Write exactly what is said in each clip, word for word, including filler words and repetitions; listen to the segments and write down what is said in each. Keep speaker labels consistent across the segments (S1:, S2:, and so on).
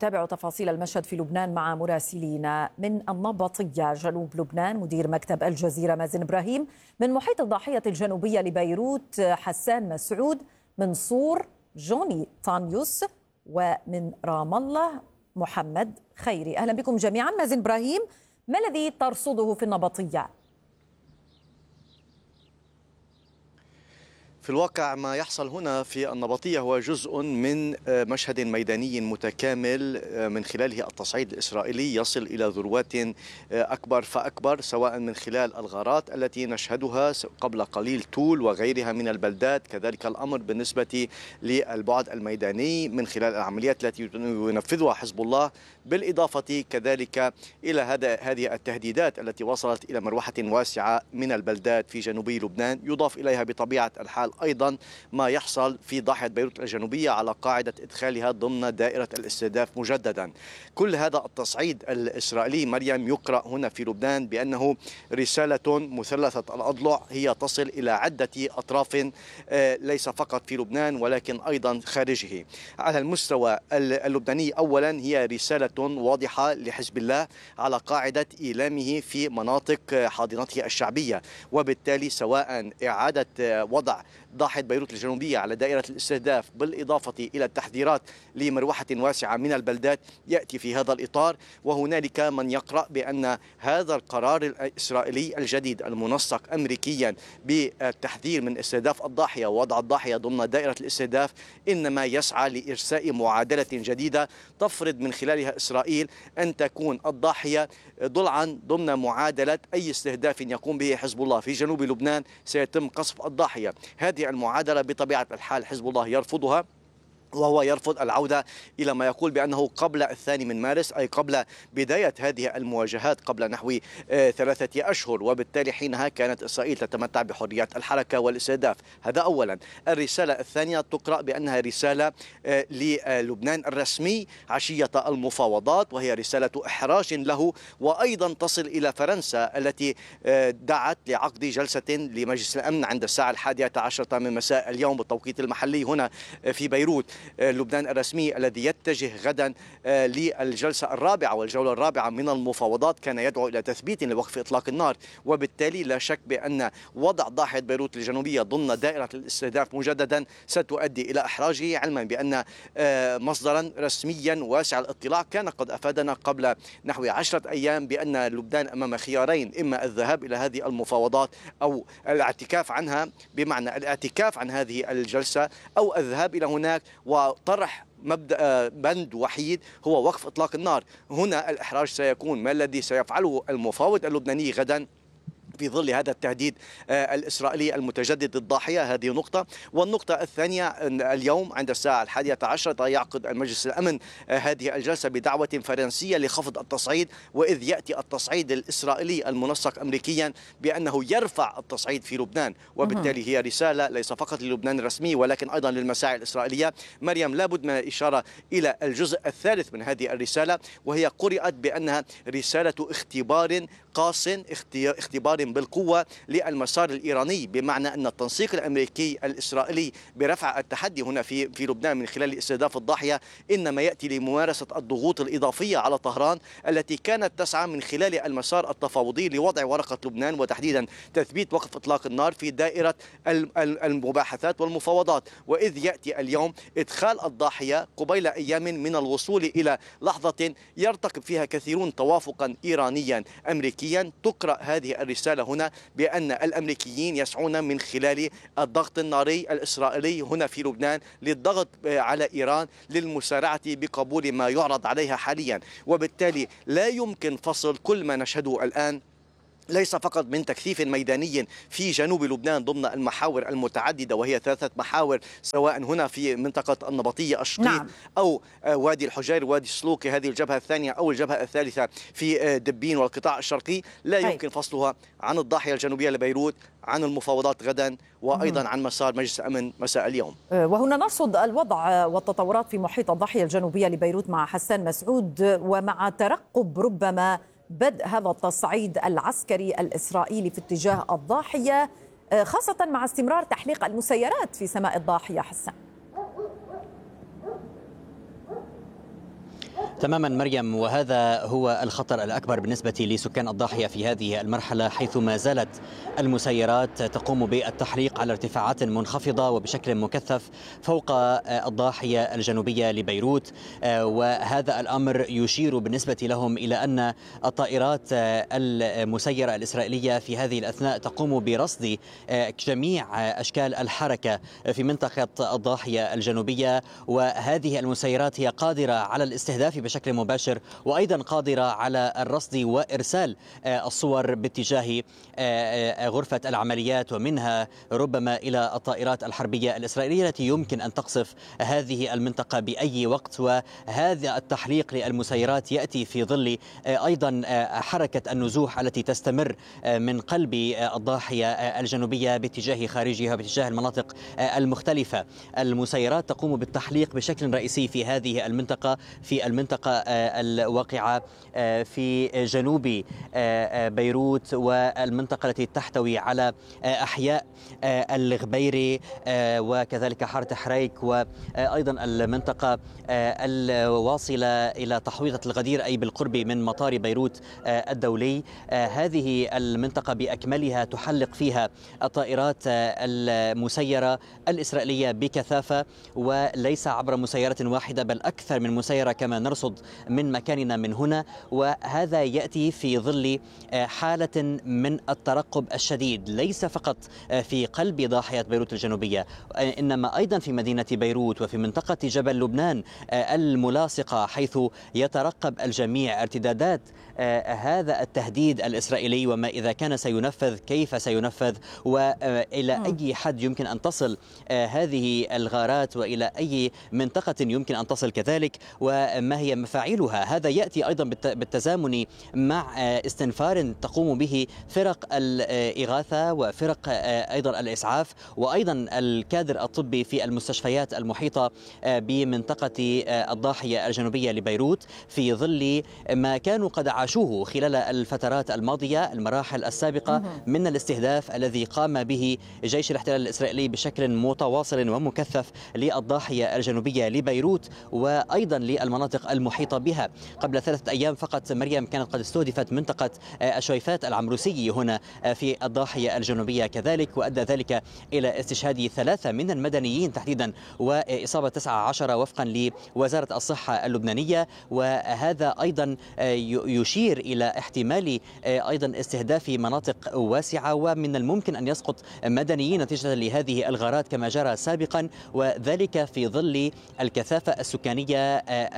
S1: نتابع تفاصيل المشهد في لبنان مع مراسلينا من النبطية جنوب لبنان مدير مكتب الجزيرة مازن إبراهيم، من محيط الضاحية الجنوبية لبيروت حسان مسعود، من صور جوني طانيوس، ومن رام الله محمد خيري. أهلا بكم جميعا. مازن إبراهيم، ما الذي ترصده في النبطية؟
S2: في الواقع ما يحصل هنا في النبطية هو جزء من مشهد ميداني متكامل من خلاله التصعيد الإسرائيلي يصل إلى ذروات أكبر فأكبر، سواء من خلال الغارات التي نشهدها قبل قليل طول وغيرها من البلدات، كذلك الأمر بالنسبة للبعد الميداني من خلال العمليات التي ينفذها حزب الله، بالإضافة كذلك إلى هذا هذه التهديدات التي وصلت إلى مروحة واسعة من البلدات في جنوبي لبنان. يضاف إليها بطبيعة الحال أيضا ما يحصل في ضاحية بيروت الجنوبية على قاعدة إدخالها ضمن دائرة الاستهداف مجددا. كل هذا التصعيد الإسرائيلي مريم يقرأ هنا في لبنان بأنه رسالة مثلثة الأضلع، هي تصل إلى عدة أطراف ليس فقط في لبنان ولكن أيضا خارجه. على المستوى اللبناني أولا هي رسالة واضحة لحزب الله على قاعدة إيلامه في مناطق حاضنته الشعبية، وبالتالي سواء إعادة وضع ضاحية بيروت الجنوبية على دائرة الاستهداف بالإضافة إلى التحذيرات لمروحة واسعة من البلدات يأتي في هذا الإطار. وهنالك من يقرأ بأن هذا القرار الإسرائيلي الجديد المنسق أمريكيا بالتحذير من استهداف الضاحية ووضع الضاحية ضمن دائرة الاستهداف إنما يسعى لإرساء معادلة جديدة تفرض من خلالها إسرائيل أن تكون الضاحية ضلعا ضمن معادلة أي استهداف يقوم به حزب الله في جنوب لبنان سيتم قصف الضاحية. هذه المعادلة بطبيعة الحال حزب الله يرفضها، وهو يرفض العودة إلى ما يقول بأنه قبل الثاني من مارس، أي قبل بداية هذه المواجهات قبل نحو ثلاثة أشهر، وبالتالي حينها كانت إسرائيل تتمتع بحريات الحركة والاستهداف. هذا أولا. الرسالة الثانية تقرأ بأنها رسالة للبنان الرسمي عشية المفاوضات، وهي رسالة إحراج له، وأيضا تصل إلى فرنسا التي دعت لعقد جلسة لمجلس الأمن عند الساعة الحادية عشرة من مساء اليوم بالتوقيت المحلي هنا في بيروت. لبنان الرسمي الذي يتجه غدا للجلسة الرابعة والجولة الرابعة من المفاوضات كان يدعو إلى تثبيت لوقف إطلاق النار، وبالتالي لا شك بأن وضع ضاحية بيروت الجنوبية ضمن دائرة الاستهداف مجددا ستؤدي إلى إحراجه، علما بأن مصدرا رسميا واسع الاطلاع كان قد أفادنا قبل نحو عشرة أيام بأن لبنان أمام خيارين، إما الذهاب إلى هذه المفاوضات أو الاعتكاف عنها، بمعنى الاعتكاف عن هذه الجلسة، أو الذهاب إلى هناك وطرح مبدأ بند وحيد هو وقف إطلاق النار. هنا الإحراج سيكون ما الذي سيفعله المفاوض اللبناني غدا في ظل هذا التهديد الإسرائيلي المتجدد للضاحية. هذه نقطة. والنقطة الثانية، اليوم عند الساعة الحادية عشرة يعقد المجلس الأمن هذه الجلسة بدعوة فرنسية لخفض التصعيد، وإذ يأتي التصعيد الإسرائيلي المنسق أمريكيا بأنه يرفع التصعيد في لبنان، وبالتالي هي رسالة ليس فقط للبنان الرسمي ولكن أيضا للمساعي الإسرائيلية. مريم، لابد من الإشارة إلى الجزء الثالث من هذه الرسالة، وهي قرأت بأنها رسالة اختبار قاس، اختبار بالقوة للمسار الإيراني، بمعنى أن التنسيق الأمريكي الإسرائيلي برفع التحدي هنا في في لبنان من خلال استهداف الضاحية إنما يأتي لممارسة الضغوط الإضافية على طهران التي كانت تسعى من خلال المسار التفاوضي لوضع ورقة لبنان وتحديدا تثبيت وقف إطلاق النار في دائرة المباحثات والمفاوضات. وإذ يأتي اليوم إدخال الضاحية قبيل أيام من الوصول إلى لحظة يرتقب فيها كثيرون توافقا إيرانيا أمريكيا. تقرأ هذه الرسالة هنا بأن الأمريكيين يسعون من خلال الضغط الناري الإسرائيلي هنا في لبنان للضغط على إيران للمسارعة بقبول ما يعرض عليها حاليا، وبالتالي لا يمكن فصل كل ما نشهده الآن ليس فقط من تكثيف ميداني في جنوب لبنان ضمن المحاور المتعددة، وهي ثلاثة محاور سواء هنا في منطقة النبطية الشقيق، نعم. أو وادي الحجير وادي السلوكي هذه الجبهة الثانية، أو الجبهة الثالثة في دبين والقطاع الشرقي، لا يمكن فصلها عن الضاحية الجنوبية لبيروت، عن المفاوضات غدا، وأيضا عن مسار مجلس الأمن مساء اليوم.
S1: وهنا نرصد الوضع والتطورات في محيط الضاحية الجنوبية لبيروت مع حسان مسعود، ومع ترقب ربما بدء هذا التصعيد العسكري الإسرائيلي في اتجاه الضاحية، خاصة مع استمرار تحليق المسيرات في سماء الضاحية. حسان،
S3: تماما مريم، وهذا هو الخطر الأكبر بالنسبة لسكان الضاحية في هذه المرحلة، حيث ما زالت المسيرات تقوم بالتحليق على ارتفاعات منخفضة وبشكل مكثف فوق الضاحية الجنوبية لبيروت. وهذا الأمر يشير بالنسبة لهم إلى أن الطائرات المسيرة الإسرائيلية في هذه الأثناء تقوم برصد جميع أشكال الحركة في منطقة الضاحية الجنوبية، وهذه المسيرات هي قادرة على الاستهداف بشكل مباشر، وأيضا قادرة على الرصد وإرسال الصور باتجاه غرفة العمليات، ومنها ربما إلى الطائرات الحربية الإسرائيلية التي يمكن أن تقصف هذه المنطقة بأي وقت. وهذا التحليق للمسيرات يأتي في ظل أيضا حركة النزوح التي تستمر من قلب الضاحية الجنوبية باتجاه خارجها باتجاه المناطق المختلفة. المسيرات تقوم بالتحليق بشكل رئيسي في هذه المنطقة، في المنطقة الواقعة في جنوب بيروت، والمنطقة التي تحتوي على أحياء الغبيري وكذلك حارة حريك، وأيضا المنطقة الواصلة إلى تحويضة الغدير أي بالقرب من مطار بيروت الدولي. هذه المنطقة بأكملها تحلق فيها الطائرات المسيرة الإسرائيلية بكثافة، وليس عبر مسيرة واحدة بل أكثر من مسيرة كما نرصد من مكاننا من هنا. وهذا يأتي في ظل حالة من الترقب الشديد، ليس فقط في قلب ضاحية بيروت الجنوبية، إنما أيضا في مدينة بيروت وفي منطقة جبل لبنان الملاصقة، حيث يترقب الجميع ارتدادات هذا التهديد الإسرائيلي، وما إذا كان سينفذ، كيف سينفذ، وإلى أي حد يمكن أن تصل هذه الغارات، وإلى أي منطقة يمكن أن تصل كذلك، وما هي مفاعيلها. هذا يأتي أيضا بالتزامن مع استنفار تقوم به فرق الإغاثة وفرق أيضا الإسعاف، وأيضا الكادر الطبي في المستشفيات المحيطة بمنطقة الضاحية الجنوبية لبيروت، في ظل ما كانوا قد عاشوه خلال الفترات الماضية، المراحل السابقة من الاستهداف الذي قام به جيش الاحتلال الإسرائيلي بشكل متواصل ومكثف للضاحية الجنوبية لبيروت، وأيضا للمناطق المحيطة بها. قبل ثلاثة أيام فقط مريم كانت قد استهدفت منطقة الشويفات العمروسي هنا في الضاحية الجنوبية كذلك، وأدى ذلك إلى استشهاد ثلاثة من المدنيين تحديدا وإصابة تسعة عشر وفقا لوزارة الصحة اللبنانية. وهذا أيضا يشير إلى احتمال أيضا استهداف مناطق واسعة، ومن الممكن أن يسقط مدنيين نتيجة لهذه الغارات كما جرى سابقا، وذلك في ظل الكثافة السكانية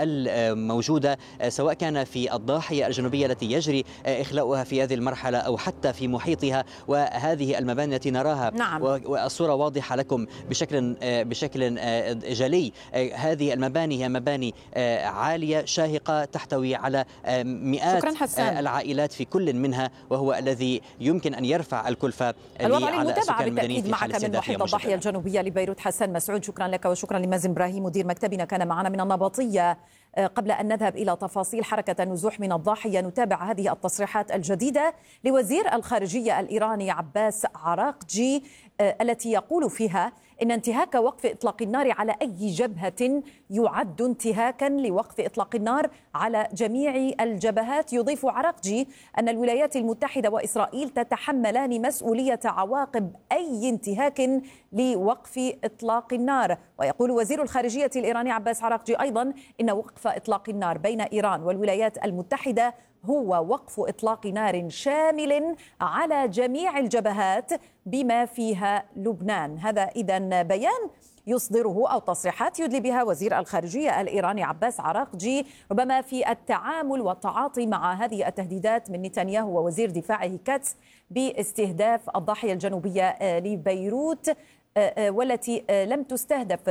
S3: الموجودة سواء كان في الضاحية الجنوبية التي يجري إخلاؤها في هذه المرحلة أو حتى في محيطها. وهذه المباني التي نراها
S1: نعم.
S3: والصورة واضحة لكم بشكل بشكل جلي. هذه المباني هي مباني عالية شاهقة تحتوي على مئات العائلات في كل منها، وهو الذي يمكن أن يرفع الكلفة على السكان المدنيين في حال
S1: معك من محيط الضاحية الجنوبية لبيروت. حسان مسعود، شكرا لك وشكرا لمازن إبراهيم مدير مكتبنا كان معنا من النبطية. قبل أن نذهب إلى تفاصيل حركة النزوح من الضاحية، نتابع هذه التصريحات الجديدة لوزير الخارجية الإيراني عباس عراقجي التي يقول فيها إن انتهاك وقف إطلاق النار على أي جبهة يعد انتهاكا لوقف إطلاق النار على جميع الجبهات. يضيف عراقجي أن الولايات المتحدة وإسرائيل تتحملان مسؤولية عواقب أي انتهاك لوقف إطلاق النار. ويقول وزير الخارجية الإيراني عباس عراقجي أيضا إن وقف إطلاق النار بين إيران والولايات المتحدة هو وقف إطلاق نار شامل على جميع الجبهات بما فيها لبنان. هذا إذن بيان يصدره أو تصريحات يدلي بها وزير الخارجية الإيراني عباس عراقجي ربما في التعامل والتعاطي مع هذه التهديدات من نتنياهو ووزير دفاعه كاتس باستهداف الضاحية الجنوبية لبيروت والتي لم تستهدف